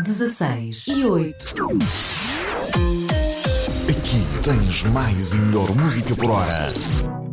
16:08. Aqui tens mais e melhor música por hora.